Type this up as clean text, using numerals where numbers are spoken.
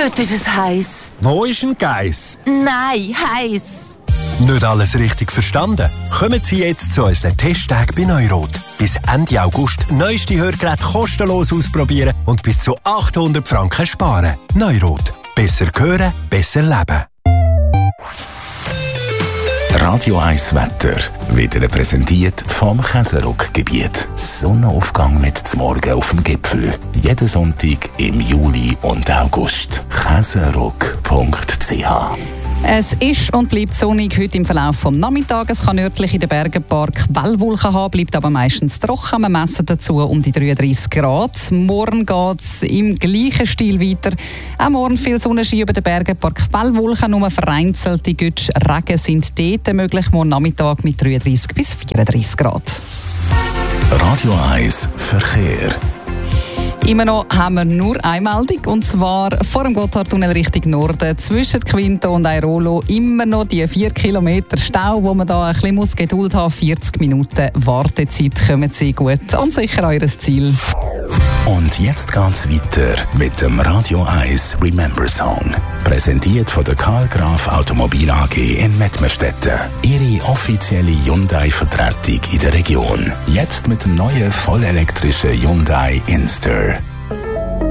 Heute ist es heiß. Wo ist ein Geiss? Nein, heiß. Nicht alles richtig verstanden? Kommen Sie jetzt zu unseren Testtagen bei Neurot. Bis Ende August neueste Hörgeräte kostenlos ausprobieren und bis zu 800 Franken sparen. Neurot. Besser hören, besser leben. Radio 1 Wetter wird Ihnen präsentiert vom Käseruck-Gebiet. Sonnenaufgang mit zum Morgen auf dem Gipfel. Jeden Sonntag im Juli und August. Käseruck.ch. Es ist und bleibt sonnig heute im Verlauf des Nachmittags. Es kann nördlich in den Bergen ein paar Quellwolken haben, bleibt aber meistens trocken. Wir messen dazu um die 33 Grad. Morgen geht es im gleichen Stil weiter. Auch morgen viel Sonnenschein über den Bergen, ein paar Quellwolken, nur vereinzelte Gütsch Regen sind dort möglich. Morgen Nachmittag mit 33 bis 34 Grad. Radio 1 Verkehr. Immer noch haben wir nur eine Meldung, und zwar vor dem Gotthardtunnel Richtung Norden, zwischen Quinto und Airolo, immer noch die 4 Kilometer Stau, wo man da ein bisschen Geduld haben muss. 40 Minuten Wartezeit, kommen Sie gut und sicher eures Ziel. Und jetzt geht's weiter mit dem Radio 1 Remember Song. Präsentiert von der Karl Graf Automobil AG in Mettmerstetten. Ihre offizielle Hyundai-Vertretung in der Region. Jetzt mit dem neuen vollelektrischen Hyundai Inster.